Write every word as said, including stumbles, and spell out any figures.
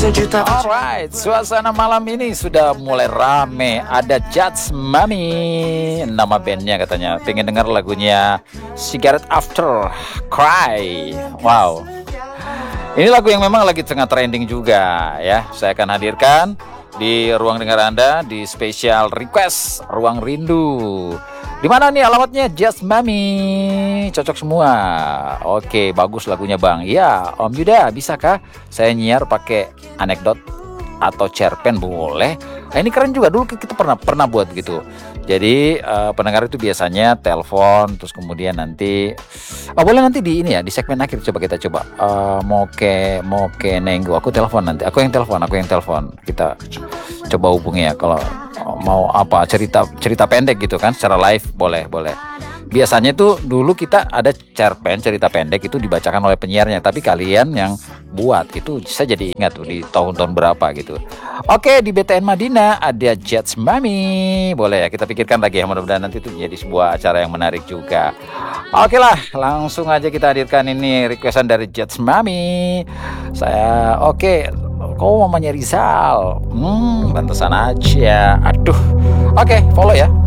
sejuta. Alright, suasana malam ini sudah mulai rame. Ada Judge Mami, nama bandnya katanya. Pengen dengar lagunya Cigarette After Cry. Wow, ini lagu yang memang lagi tengah trending juga ya. Saya akan hadirkan di ruang dengar Anda di spesial request Ruang Rindu. Di mana nih alamatnya? Just Mami. Cocok semua. Oke, bagus lagunya Bang. Ya, Om Yuda, bisakah saya nyiar pakai anekdot atau cerpen? Boleh. Nah, ini keren juga, dulu kita pernah pernah buat gitu. Jadi uh, pendengar itu biasanya telepon, terus kemudian nanti oh, boleh nanti di ini ya, di segmen akhir coba kita coba uh, mau ke mau ke nenggo, aku telepon nanti, aku yang telepon, aku yang telepon. Kita coba hubungi ya kalau mau apa cerita cerita pendek gitu kan, secara live boleh boleh. Biasanya tuh dulu kita ada cerpen cerita pendek itu dibacakan oleh penyiarnya, tapi kalian yang buat itu saya jadi ingat tuh di tahun-tahun berapa gitu. Oke, di B T N Madinah ada Judge Mami, boleh ya kita pikirkan lagi ya, mudah-mudahan nanti itu menjadi sebuah acara yang menarik juga. Oke lah, langsung aja kita hadirkan ini requestan dari Judge Mami. Saya oke, kau mamanya Rizal, hmm pantesan aja. Aduh, oke follow ya.